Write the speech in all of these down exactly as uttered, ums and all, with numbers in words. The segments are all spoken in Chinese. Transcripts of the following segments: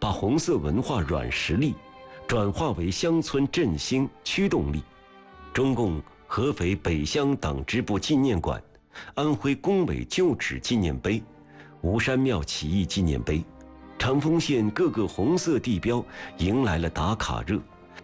把红色文化软实力转化为乡村振兴驱动力。中共合肥北乡党支部纪念馆、安徽工委旧址纪念碑、吴山庙起义纪念碑，长丰县各个红色地标迎来了打卡热。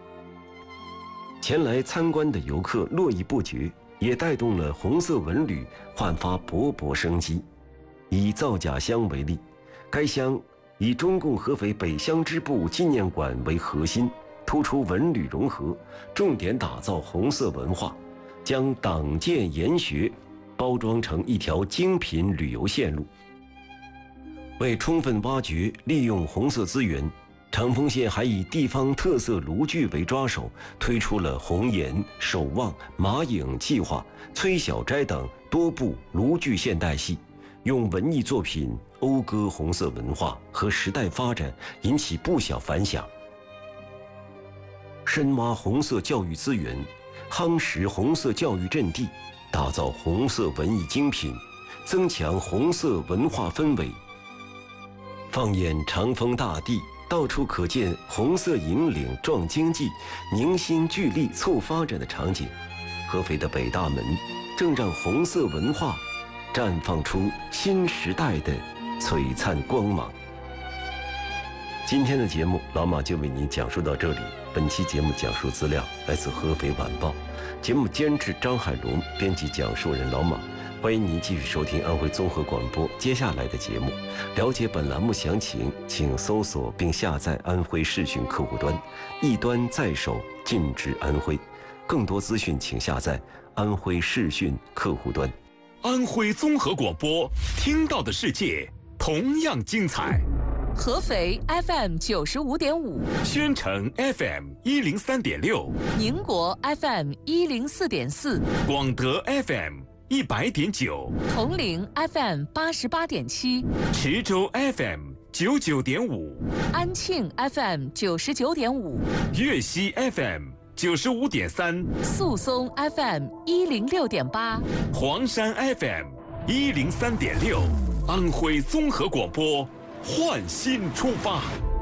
前来参观的游客络绎不绝，也带动了红色文旅焕发勃勃生机。以皂荚乡为例，该乡以中共合肥北乡支部纪念馆为核心，突出文旅融合，重点打造红色文化，将党建研学包装成一条精品旅游线路。为充分挖掘利用红色资源，长丰县还以地方特色炉具为抓手，推出了红岩、守望、马影计划、崔小斋等多部炉具现代戏，用文艺作品讴歌红色文化和时代发展，引起不小反响。深挖红色教育资源，夯实红色教育阵地，打造红色文艺精品，增强红色文化氛围。放眼长丰大地，到处可见红色引领壮经济、凝心聚力促发展的场景。合肥的北大门正让红色文化绽放出新时代的璀璨光芒。今天的节目，老马就为您讲述到这里。本期节目讲述资料来自合肥晚报，节目监制张海龙，编辑讲述人老马。欢迎您继续收听安徽综合广播接下来的节目。了解本栏目详情，请搜索并下载安徽视讯客户端，一端在手，尽知安徽。更多资讯请下载安徽视讯客户端。 安徽综合广播，听到的世界同样精彩。 合肥 F M 九十五点五， 宣城 F M 一零三点六， 宁国 F M 一零四点四， 广德 F M 一百点九， 铜陵 F M 八十八点七， 池州 F M 九九点五， 安庆 F M 九十九点五， 粤西 F M 九十五点三， 宿松 F M 一零六点八， 黄山 F M 一零三点六，安徽综合广播，焕新出发。